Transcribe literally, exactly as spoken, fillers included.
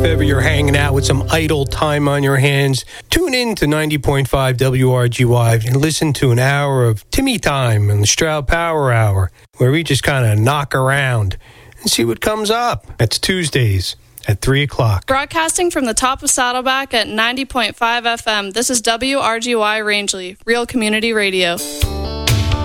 ever you're hanging out with some idle time on your hands, tune in to ninety point five W R G Y and listen to an hour of Timmy Time and the Stroud Power Hour, where we just kind of knock around and see what comes up. That's Tuesdays at three o'clock. Broadcasting from the top of Saddleback at ninety point five F M, this is W R G Y Rangeley, Real Community Radio.